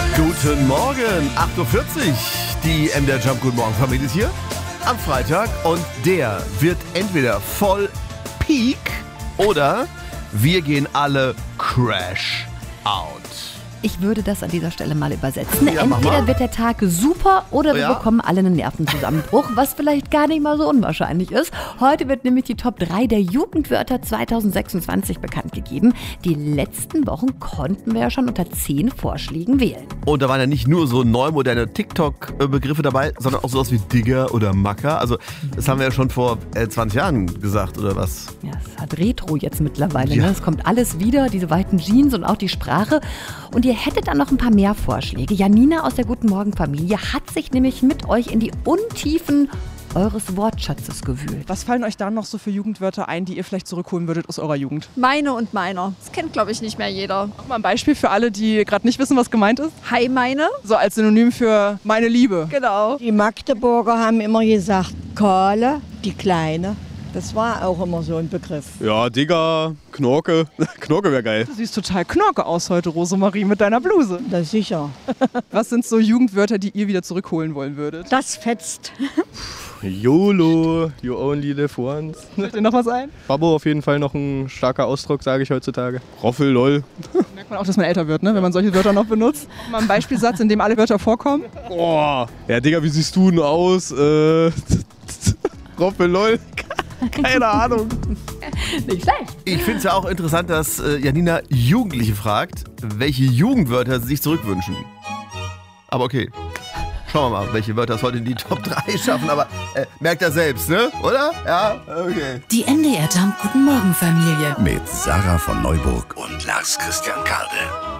Guten Morgen, 8.40 Uhr. Die MDR Jump Guten Morgen Familie ist hier am Freitag und der wird entweder voll Peak oder wir gehen alle Crash Out. Ich würde das an dieser Stelle mal übersetzen. Ja, mach Entweder mal. wird der Tag super oder wir bekommen alle einen Nervenzusammenbruch, was vielleicht gar nicht mal so unwahrscheinlich ist. Heute wird nämlich die Top 3 der Jugendwörter 2026 bekannt gegeben. Die letzten Wochen konnten wir ja schon unter 10 Vorschlägen wählen. Und da waren ja nicht nur so neu moderne TikTok-Begriffe dabei, sondern auch sowas wie Digger oder Macker. Also das haben wir ja schon vor 20 Jahren gesagt, oder was? Ja, es hat Retro jetzt mittlerweile. Ja. Ne? Es kommt alles wieder, diese weiten Jeans und auch die Sprache. Und ihr hättet dann noch ein paar mehr Vorschläge. Janina aus der Guten Morgen Familie hat sich nämlich mit euch in die Untiefen eures Wortschatzes gewühlt. Was fallen euch da noch so für Jugendwörter ein, die ihr vielleicht zurückholen würdet aus eurer Jugend? Meine und meiner. Das kennt, glaube ich, nicht mehr jeder. Mach mal ein Beispiel für alle, die gerade nicht wissen, was gemeint ist. Hi, meine. So als Synonym für meine Liebe. Genau. Die Magdeburger haben immer gesagt, Kahle, die Kleine. Das war auch immer so ein Begriff. Ja, Digga, Knorke. Knorke wäre geil. Du siehst total knorke aus heute, Rosemarie, mit deiner Bluse. Das ist sicher. Was sind so Jugendwörter, die ihr wieder zurückholen wollen würdet? Das fetzt. YOLO, you only live once. Fällt dir noch was ein? Babbo auf jeden Fall noch ein starker Ausdruck, sage ich heutzutage. Roffel, lol. Merkt man auch, dass man älter wird, ne? Wenn man solche Wörter noch benutzt. Mal ein Beispielsatz, in dem alle Wörter vorkommen. Boah. Ja, Digga, wie siehst du denn aus? Roffel, lol. Keine Ahnung. Nicht schlecht. Ich finde es ja auch interessant, dass Janina Jugendliche fragt, welche Jugendwörter sie sich zurückwünschen. Aber okay. Schauen wir mal, welche Wörter es heute in die Top 3 schaffen. Aber merkt er selbst, ne? Oder? Ja, okay. Die MDR Jump Guten Morgen Familie. Mit Sarah von Neuburg und Lars Christian Karde.